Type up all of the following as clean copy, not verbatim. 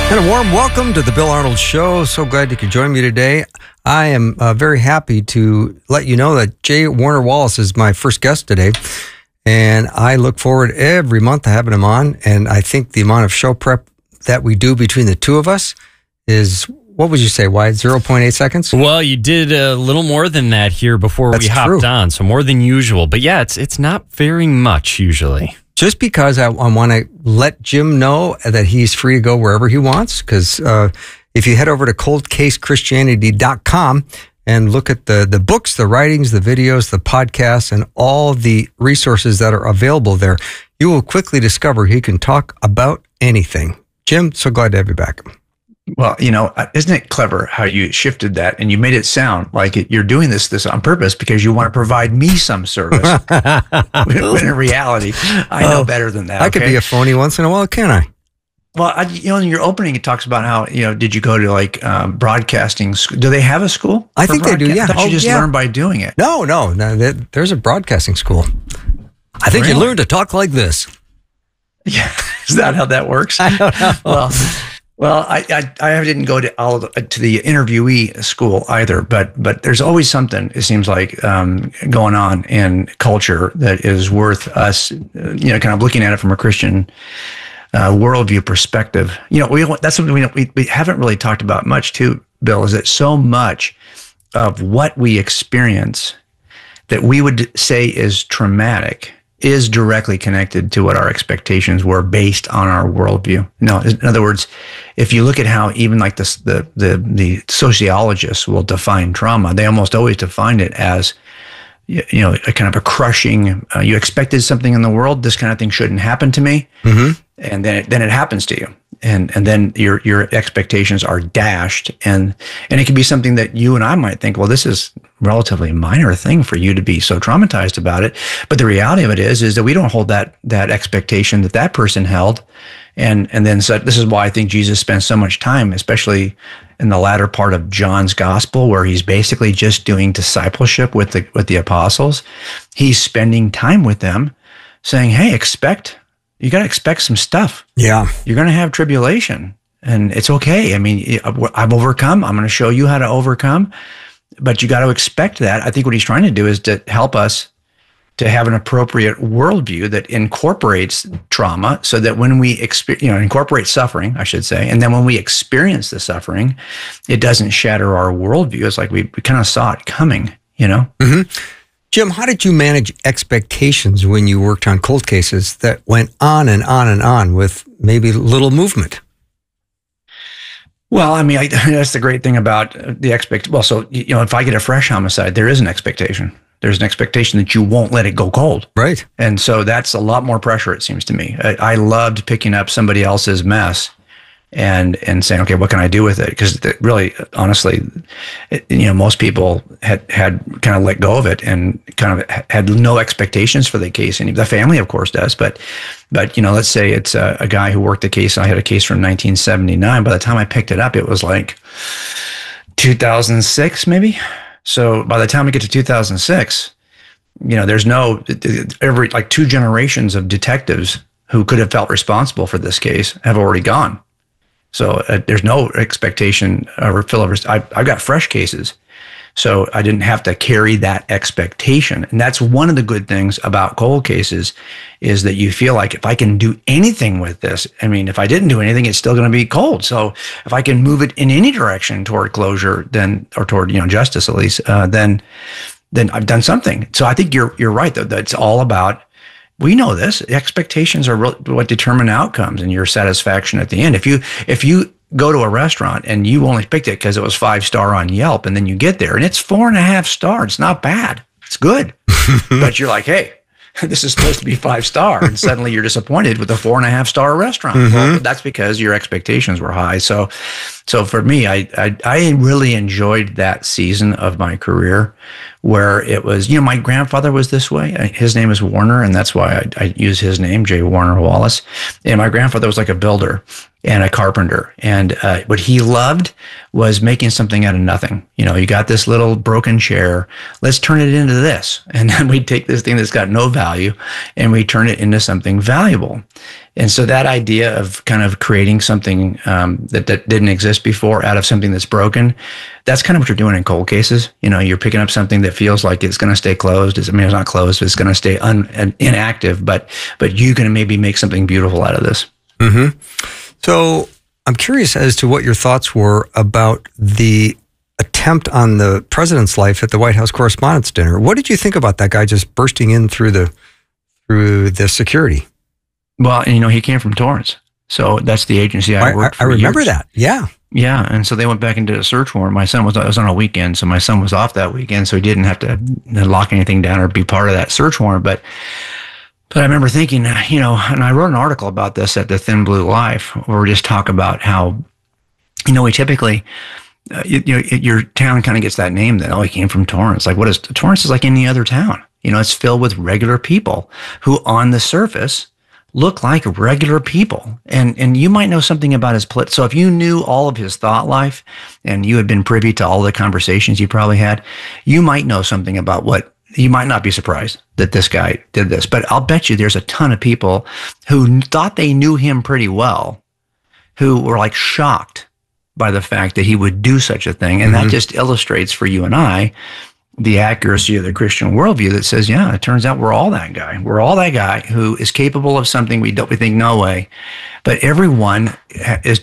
And a warm welcome to the Bill Arnold Show. So glad you could join me today. I am very happy to let you know that J. Warner Wallace is my first guest today. And I look forward every month to having him on. And I think the amount of show prep that we do between the two of us is, what would you say, Wyatt, 0.8 seconds? Well, you did a little more than that here before we hopped on, so more than usual. But yeah, it's not very much usually. Just because I want to let Jim know that he's free to go wherever he wants, because if you head over to coldcasechristianity.com and look at the books, the writings, the videos, the podcasts, and all the resources that are available there, you will quickly discover he can talk about anything. Jim, so glad to have you back. Well, you know, isn't it clever how you shifted that and you made it sound like you're doing this on purpose because you want to provide me some service? When in reality, I know better than that. I could be a phony once in a while, can't I? Well, in your opening, it talks about how, did you go to like broadcasting school? Do they have a school? I think they do, yeah. I thought you just learned by doing it. No, there's a broadcasting school. I think you learn to talk like this. Yeah, is that how that works? I don't know. Well, I didn't go to the interviewee school either, but there's always something, it seems like, going on in culture that is worth us, kind of looking at it from a Christian worldview perspective. That's something we haven't really talked about much too, Bill, is that so much of what we experience that we would say is traumatic is directly connected to what our expectations were based on our worldview. No, in other words, if you look at how even like the sociologists will define trauma, they almost always define it as, a kind of a crushing, you expected something in the world, this kind of thing shouldn't happen to me. Mm-hmm. And then it happens to you. And then your expectations are dashed. And it can be something that you and I might think, well, this is a relatively minor thing for you to be so traumatized about it. But the reality of it is that we don't hold that expectation that person held. And then so this is why I think Jesus spends so much time, especially in the latter part of John's gospel, where he's basically just doing discipleship with the apostles. He's spending time with them saying, hey, you got to expect some stuff. Yeah. You're going to have tribulation and it's okay. I mean, I've overcome. I'm going to show you how to overcome, but you got to expect that. I think what he's trying to do is to help us to have an appropriate worldview that incorporates trauma so that when we incorporate suffering, I should say, and then when we experience the suffering, it doesn't shatter our worldview. It's like we kind of saw it coming, Mm-hmm. Jim, how did you manage expectations when you worked on cold cases that went on and on and on with maybe little movement? Well, I mean, that's the great thing about the Well, so, if I get a fresh homicide, there is an expectation. There's an expectation that you won't let it go cold. Right. And so that's a lot more pressure, it seems to me. I loved picking up somebody else's mess and saying, okay, what can I do with it? Because really, honestly, most people had kind of let go of it and kind of had no expectations for the case. And the family, of course, does. But let's say it's a guy who worked the case. I had a case from 1979. By the time I picked it up, it was like 2006, maybe. So by the time we get to 2006, there's every like 2 generations of detectives who could have felt responsible for this case have already gone. So there's no expectation or I've got fresh cases. So I didn't have to carry that expectation. And that's one of the good things about cold cases is that you feel like if I can do anything with this, I mean, if I didn't do anything, it's still going to be cold. So if I can move it in any direction toward closure, or toward, justice at least, then I've done something. So I think you're right, though, that it's all about, we know this, expectations are what determine outcomes and your satisfaction at the end. If you go to a restaurant and you only picked it because it was 5-star on Yelp, and then you get there and it's 4.5 stars. It's not bad. It's good. But you're like, hey, this is supposed to be 5-star. And suddenly you're disappointed with a 4.5-star restaurant. Mm-hmm. Well, that's because your expectations were high. So for me, I really enjoyed that season of my career where it was, my grandfather was this way. His name is Warner, and that's why I use his name, J. Warner Wallace. And my grandfather was like a builder and a carpenter. And what he loved was making something out of nothing. You got this little broken chair. Let's turn it into this. And then we take this thing that's got no value and we turn it into something valuable. And so that idea of kind of creating something that didn't exist before out of something that's broken, that's kind of what you're doing in cold cases. You're picking up something that feels like it's going to stay closed. It's not closed, but it's going to stay inactive, but you can maybe make something beautiful out of this. Mm-hmm. So I'm curious as to what your thoughts were about the attempt on the president's life at the White House Correspondents' Dinner. What did you think about that guy just bursting in through the security? Well, and he came from Torrance, so that's the agency I worked for. I remember that. Yeah. Yeah, and so they went back and did a search warrant. My son was on a weekend, so my son was off that weekend, so he didn't have to lock anything down or be part of that search warrant. But I remember thinking, and I wrote an article about this at the Thin Blue Life, where we just talk about how, we typically, your town kind of gets that name that, he came from Torrance. Like, Torrance is like any other town. It's filled with regular people who on the surface look like regular people. And you might know something about his so if you knew all of his thought life and you had been privy to all the conversations you probably had, you might know something about you might not be surprised that this guy did this. But I'll bet you there's a ton of people who thought they knew him pretty well, who were like shocked by the fact that he would do such a thing. And that just illustrates for you and I the accuracy of the Christian worldview that says, yeah, it turns out we're all that guy. We're all that guy who is capable of something we think, no way. But everyone is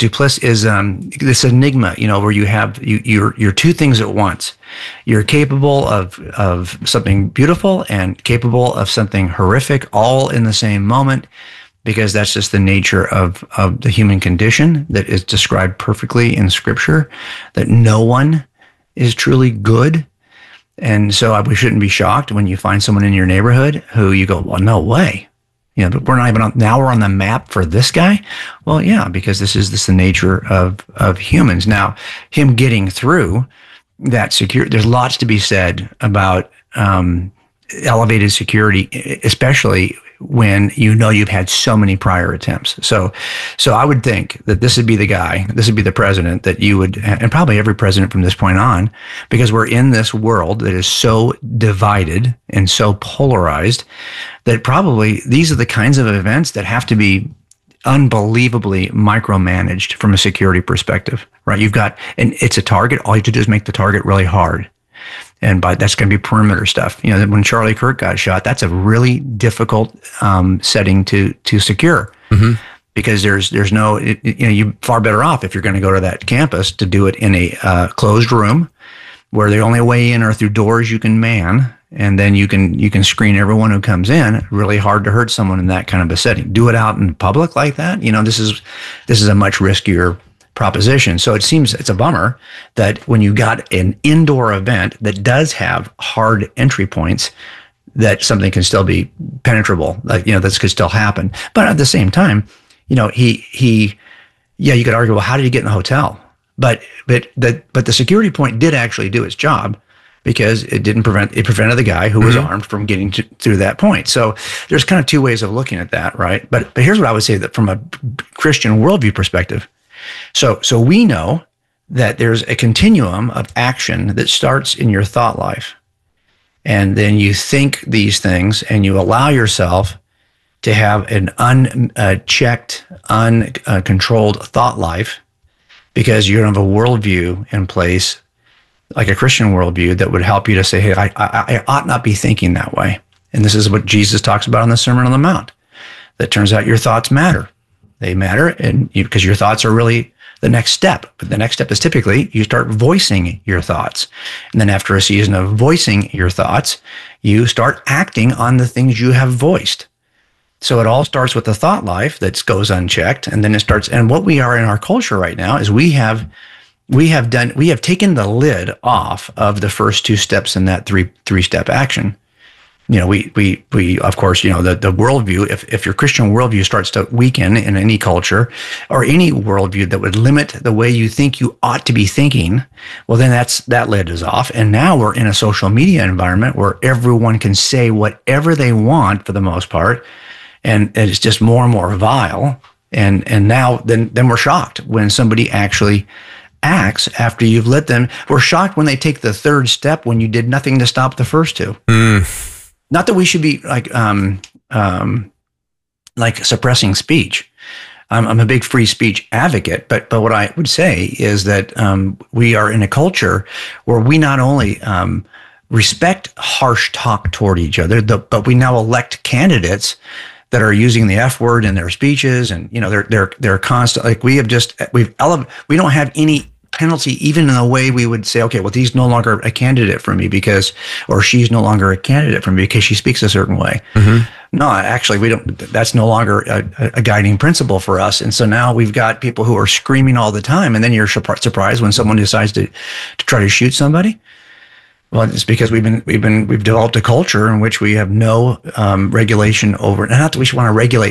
this enigma, where you have, you're two things at once. You're capable of something beautiful and capable of something horrific all in the same moment, because that's just the nature of the human condition that is described perfectly in Scripture, that no one is truly good. And so we shouldn't be shocked when you find someone in your neighborhood who you go, well, no way. But we're not even now we're on the map for this guy. Well, yeah, because this is the nature of humans. Now, him getting through that security, there's lots to be said about elevated security, especially when you've had so many prior attempts. So I would think that this would be the guy, this would be the president that you would, and probably every president from this point on, because we're in this world that is so divided and so polarized that probably these are the kinds of events that have to be unbelievably micromanaged from a security perspective, right? And it's a target. All you have to do is make the target really hard. And that's going to be perimeter stuff. When Charlie Kirk got shot, that's a really difficult setting to secure, because there's no, you're far better off if you're going to go to that campus to do it in a closed room where the only way in are through doors you can man, and then you can screen everyone who comes in. Really hard to hurt someone in that kind of a setting. Do it out in public like that. This is a much riskier proposition. So it seems it's a bummer that when you got an indoor event that does have hard entry points, that something can still be penetrable, this could still happen. But at the same time, you could argue, well, how did he get in the hotel? But the security point did actually do its job, because it prevented the guy who was armed from getting through that point. So there's kind of two ways of looking at that, right? But here's what I would say, that from a Christian worldview perspective. So we know that there's a continuum of action that starts in your thought life. And then you think these things and you allow yourself to have an unchecked, uncontrolled thought life, because you have a worldview in place, like a Christian worldview, that would help you to say, hey, I ought not be thinking that way. And this is what Jesus talks about in the Sermon on the Mount. That turns out your thoughts matter. They matter, and because your thoughts are really the next step. But the next step is typically you start voicing your thoughts. And then after a season of voicing your thoughts, you start acting on the things you have voiced. So it all starts with the thought life that goes unchecked, and then it starts. And what we are in our culture right now is we have taken the lid off of the first two steps in that three-step action. We of course, the worldview, if your Christian worldview starts to weaken in any culture, or any worldview that would limit the way you think you ought to be thinking, well, then that lid is off. And now we're in a social media environment where everyone can say whatever they want for the most part. And it's just more and more vile. And now then we're shocked when somebody actually acts after you've let them. We're shocked when they take the third step when you did nothing to stop the first two. Not that we should be like like suppressing speech. I'm a big free speech advocate, but what I would say is that we are in a culture where we not only respect harsh talk toward each other, but we now elect candidates that are using the F word in their speeches, and they're constant. Like we don't have any penalty even in the way we would say, okay, well, he's no longer a candidate for me or she's no longer a candidate for me because she speaks a certain way. Mm-hmm. No, actually, we don't. That's no longer a guiding principle for us. And so now we've got people who are screaming all the time, and then you're surprised when someone decides to try to shoot somebody. Well, it's because we've developed a culture in which we have no regulation over. Not that we should want to regulate